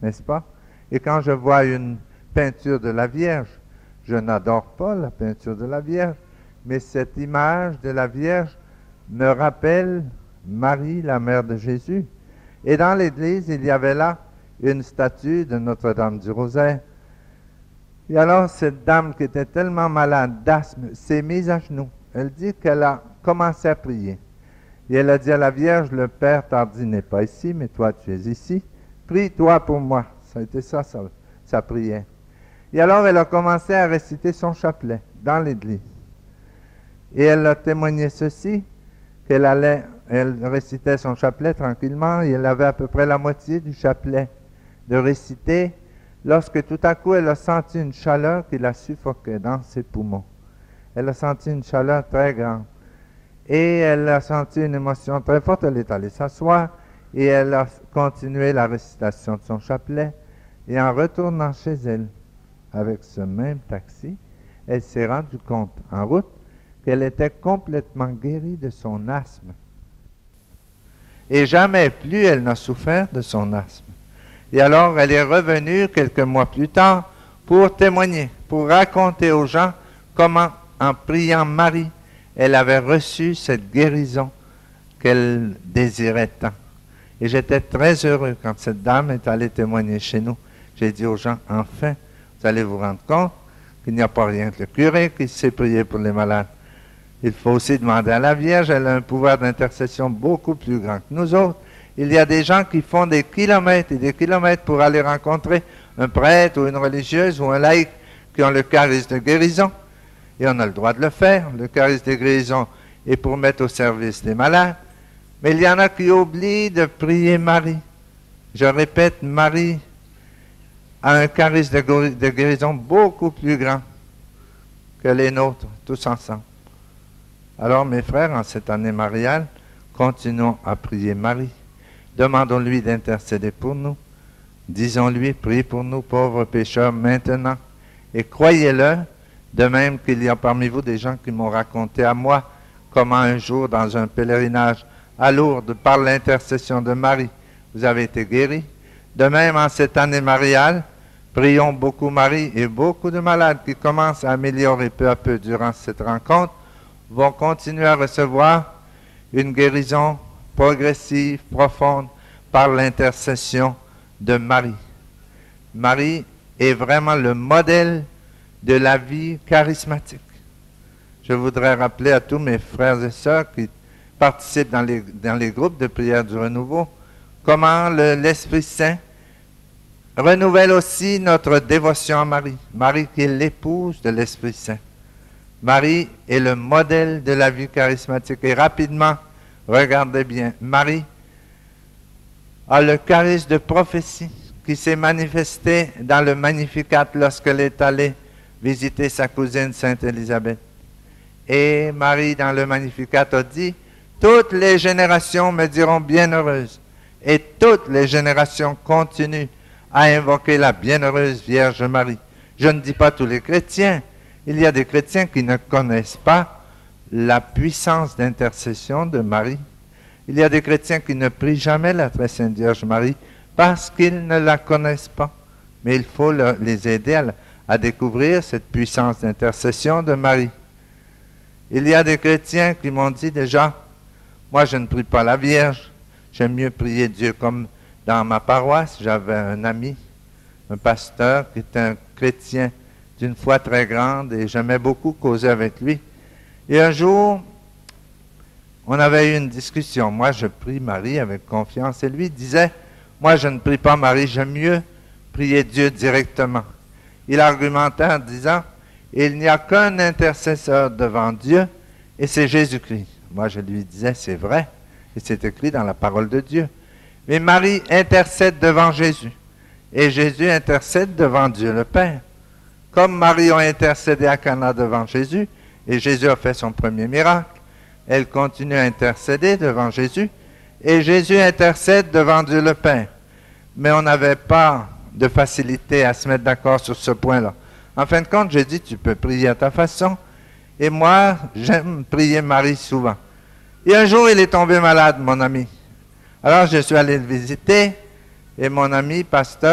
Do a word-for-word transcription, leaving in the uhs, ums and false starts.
n'est-ce pas? Et quand je vois une peinture de la Vierge, je n'adore pas la peinture de la Vierge, mais cette image de la Vierge me rappelle Marie, la mère de Jésus. Et dans l'église, il y avait là une statue de Notre-Dame du Rosaire. Et alors, cette dame qui était tellement malade d'asthme s'est mise à genoux. Elle dit qu'elle a commencé à prier. Et elle a dit à la Vierge, le Père Tardy n'est pas ici, mais toi tu es ici. Prie-toi pour moi. Ça a été ça, sa, sa prière. Et alors, elle a commencé à réciter son chapelet dans l'église. Et elle a témoigné ceci, qu'elle allait, elle récitait son chapelet tranquillement, et elle avait à peu près la moitié du chapelet de réciter, lorsque tout à coup, elle a senti une chaleur qui la suffoquait dans ses poumons. Elle a senti une chaleur très grande. Et elle a senti une émotion très forte. Elle est allée s'asseoir et elle a continué la récitation de son chapelet. Et en retournant chez elle, avec ce même taxi, elle s'est rendue compte en route qu'elle était complètement guérie de son asthme. Et jamais plus elle n'a souffert de son asthme. Et alors, elle est revenue quelques mois plus tard pour témoigner, pour raconter aux gens comment, en priant Marie, elle avait reçu cette guérison qu'elle désirait tant. Et j'étais très heureux quand cette dame est allée témoigner chez nous. J'ai dit aux gens, enfin, vous allez vous rendre compte qu'il n'y a pas rien que le curé qui sait prier pour les malades. Il faut aussi demander à la Vierge, elle a un pouvoir d'intercession beaucoup plus grand que nous autres. Il y a des gens qui font des kilomètres et des kilomètres pour aller rencontrer un prêtre ou une religieuse ou un laïc qui ont le charisme de guérison. Et on a le droit de le faire. Le charisme de guérison est pour mettre au service des malades. Mais il y en a qui oublient de prier Marie. Je répète, Marie a un charisme de guérison beaucoup plus grand que les nôtres, tous ensemble. Alors, mes frères, en cette année mariale, continuons à prier Marie. Demandons-lui d'intercéder pour nous. Disons-lui, prie pour nous, pauvres pécheurs, maintenant. Et croyez-le, de même qu'il y a parmi vous des gens qui m'ont raconté à moi comment un jour, dans un pèlerinage à Lourdes, par l'intercession de Marie, vous avez été guéris. De même, en cette année mariale, prions beaucoup Marie, et beaucoup de malades qui commencent à améliorer peu à peu durant cette rencontre vont continuer à recevoir une guérison progressive, profonde, par l'intercession de Marie. Marie est vraiment le modèle de la vie charismatique. Je voudrais rappeler à tous mes frères et sœurs qui participent dans les, dans les groupes de prière du renouveau comment le, l'Esprit Saint renouvelle aussi notre dévotion à Marie. Marie qui est l'épouse de l'Esprit Saint. Marie est le modèle de la vie charismatique. Et rapidement, regardez bien, Marie a le charisme de prophétie qui s'est manifesté dans le Magnificat lorsqu'elle est allée visiter sa cousine Sainte Élisabeth. Et Marie, dans le Magnificat, a dit, « Toutes les générations me diront bienheureuse, et toutes les générations continuent à invoquer la bienheureuse Vierge Marie. » Je ne dis pas tous les chrétiens. Il y a des chrétiens qui ne connaissent pas la puissance d'intercession de Marie. Il y a des chrétiens qui ne prient jamais la très sainte Vierge Marie parce qu'ils ne la connaissent pas. Mais il faut le, les aider à, à découvrir cette puissance d'intercession de Marie. Il y a des chrétiens qui m'ont dit déjà, moi je ne prie pas la Vierge, j'aime mieux prier Dieu comme dans ma paroisse. J'avais un ami, un pasteur qui était un chrétien d'une foi très grande et j'aimais beaucoup causer avec lui. Et un jour, on avait eu une discussion. Moi, je prie Marie avec confiance et lui disait, moi, je ne prie pas Marie, j'aime mieux prier Dieu directement. Il argumentait en disant, il n'y a qu'un intercesseur devant Dieu et c'est Jésus-Christ. Moi, je lui disais, c'est vrai, et c'est écrit dans la parole de Dieu. Mais Marie intercède devant Jésus et Jésus intercède devant Dieu le Père. Comme Marie a intercédé à Cana devant Jésus, et Jésus a fait son premier miracle, elle continue à intercéder devant Jésus, et Jésus intercède devant Dieu le Père. Mais on n'avait pas de facilité à se mettre d'accord sur ce point-là. En fin de compte, j'ai dit, tu peux prier à ta façon, et moi, j'aime prier Marie souvent. Et un jour, il est tombé malade, mon ami. Alors, je suis allé le visiter, et mon ami, pasteur,